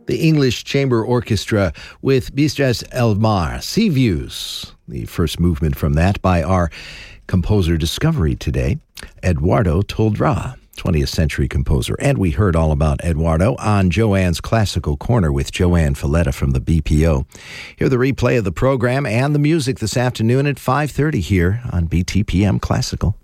The English Chamber Orchestra with Bistras El Mar, Sea Views. The first movement from that by our composer discovery today, Eduardo Toldrá, 20th century composer. And we heard all about Eduardo on Joanne's Classical Corner with Joanne Falletta from the BPO. Hear the replay of the program and the music this afternoon at 5:30 here on BTPM Classical.